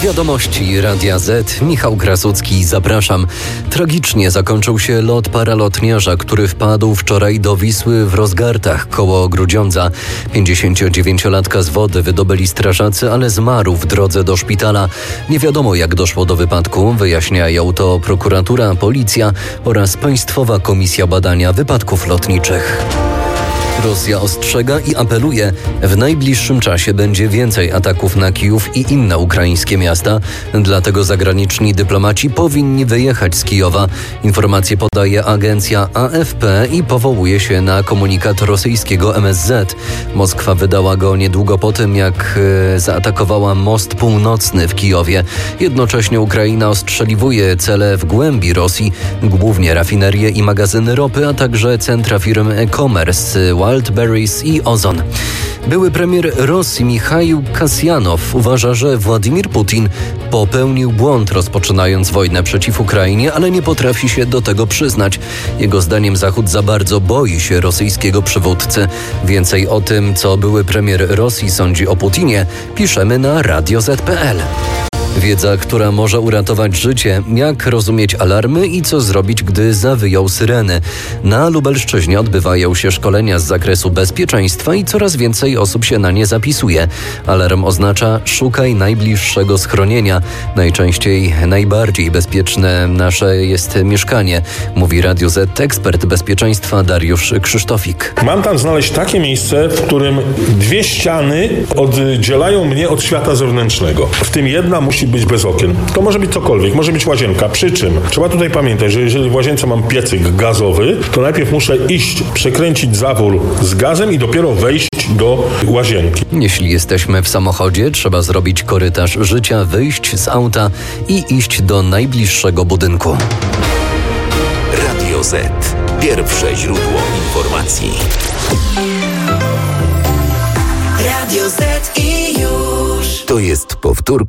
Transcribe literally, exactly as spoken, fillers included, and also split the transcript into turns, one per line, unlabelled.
Wiadomości Radia Z. Michał Krasucki, zapraszam. Tragicznie zakończył się lot paralotniarza, który wpadł wczoraj do Wisły w Rozgartach koło Grudziądza. pięćdziesięciodziewięciolatka z wody wydobyli strażacy, ale zmarł w drodze do szpitala. Nie wiadomo, jak doszło do wypadku. Wyjaśniają to prokuratura, policja oraz Państwowa Komisja Badania Wypadków Lotniczych. Rosja ostrzega i apeluje. W najbliższym czasie będzie więcej ataków na Kijów i inne ukraińskie miasta. Dlatego zagraniczni dyplomaci powinni wyjechać z Kijowa. Informacje podaje agencja A F P i powołuje się na komunikat rosyjskiego M S Z. Moskwa wydała go niedługo po tym, jak e, zaatakowała most północny w Kijowie. Jednocześnie Ukraina ostrzeliwuje cele w głębi Rosji, głównie rafinerie i magazyny ropy, a także centra firm e-commerce Wildberries i Ozon. Były premier Rosji Michaił Kasjanow uważa, że Władimir Putin popełnił błąd, rozpoczynając wojnę przeciw Ukrainie, ale nie potrafi się do tego przyznać. Jego zdaniem Zachód za bardzo boi się rosyjskiego przywódcy. Więcej o tym, co były premier Rosji sądzi o Putinie, piszemy na radio zet kropka pe el. Wiedza, która może uratować życie, jak rozumieć alarmy i co zrobić, gdy zawyją syreny. Na Lubelszczyźnie odbywają się szkolenia z zakresu bezpieczeństwa i coraz więcej osób się na nie zapisuje. Alarm oznacza szukaj najbliższego schronienia. Najczęściej najbardziej bezpieczne nasze jest mieszkanie, mówi Radio Z ekspert bezpieczeństwa Dariusz Krzysztofik.
Mam tam znaleźć takie miejsce, w którym dwie ściany oddzielają mnie od świata zewnętrznego. W tym jedna musi być bez okien. To może być cokolwiek, może być łazienka. Przy czym trzeba tutaj pamiętać, że jeżeli w łazience mam piecyk gazowy, to najpierw muszę iść, przekręcić zawór z gazem i dopiero wejść do łazienki.
Jeśli jesteśmy w samochodzie, trzeba zrobić korytarz życia, wyjść z auta i iść do najbliższego budynku.
Radio Z. Pierwsze źródło informacji. Radio Z i już. To jest powtórka